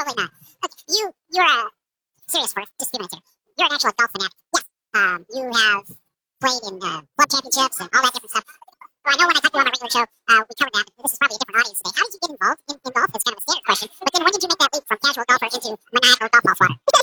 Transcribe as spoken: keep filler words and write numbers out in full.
Probably not. Okay, you, you're a serious sport. Just a few minutes here. You're an actual golf fanatic. Yes. Um, you have played in uh, club championships and all that different stuff. Well, I know when I talked to you on a regular show, uh, we covered that. This is probably a different audience today. How did you get involved in, in golf? It's kind of a standard question. But then when did you make that leap from casual golfer into maniacal golf ball swatter?